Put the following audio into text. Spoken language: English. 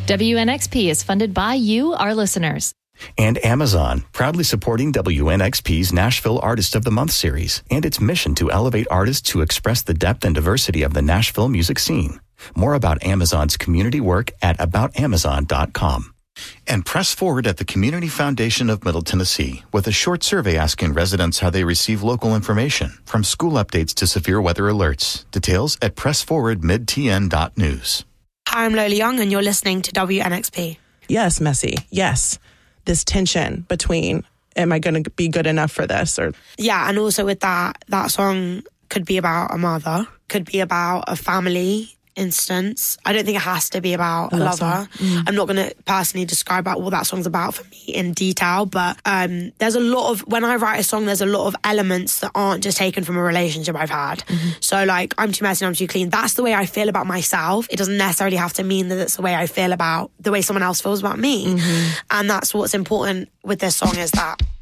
WNXP is funded by you, our listeners. And Amazon, proudly supporting WNXP's Nashville Artist of the Month series and its mission to elevate artists who express the depth and diversity of the Nashville music scene. More about Amazon's community work at aboutamazon.com. And Press Forward at the Community Foundation of Middle Tennessee with a short survey asking residents how they receive local information, from school updates to severe weather alerts. Details at pressforwardmidtn.news. Hi, I'm Lola Young, and you're listening to WNXP. Yes, Messy. Yes. This tension between, am I going to be good enough for this? Or yeah, and also with that song could be about a mother, could be about a family instance. I don't think it has to be about a lover. I'm not going to personally describe what that song's about for me in detail, but there's a lot of, when I write a song, there's a lot of elements that aren't just taken from a relationship I've had. So like, I'm too messy and I'm too clean. That's the way I feel about myself. It doesn't necessarily have to mean that it's the way I feel about the way someone else feels about me. And that's what's important with this song, is that